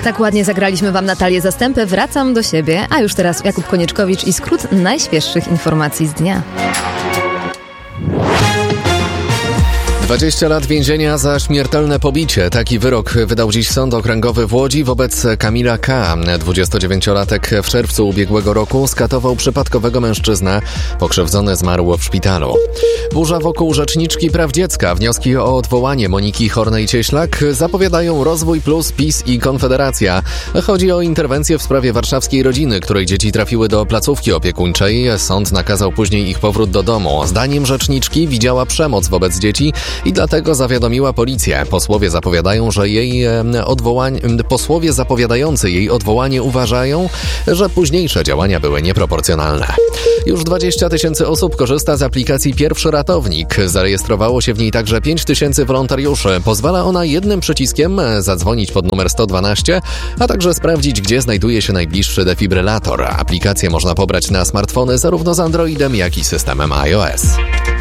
Tak ładnie zagraliśmy Wam Natalię Zastępę. Wracam do siebie, a już teraz Jakub Konieczkowicz i skrót najświeższych informacji z dnia. 20 lat więzienia za śmiertelne pobicie. Taki wyrok wydał dziś Sąd Okręgowy w Łodzi wobec Kamila K. 29-latek w czerwcu ubiegłego roku skatował przypadkowego mężczyznę. Pokrzywdzony zmarł w szpitalu. Burza wokół rzeczniczki praw dziecka. Wnioski o odwołanie Moniki Hornej-Cieślak zapowiadają Rozwój Plus, PiS i Konfederacja. Chodzi o interwencję w sprawie warszawskiej rodziny, której dzieci trafiły do placówki opiekuńczej. Sąd nakazał później ich powrót do domu. Zdaniem rzeczniczki widziała przemoc wobec dzieci i dlatego zawiadomiła policję. Posłowie zapowiadający jej odwołanie uważają, że późniejsze działania były nieproporcjonalne. Już 20 000 osób korzysta z aplikacji Pierwszy Ratownik. Zarejestrowało się w niej także 5 000 wolontariuszy. Pozwala ona jednym przyciskiem zadzwonić pod numer 112, a także sprawdzić, gdzie znajduje się najbliższy defibrylator. Aplikację można pobrać na smartfony zarówno z Androidem, jak i systemem iOS.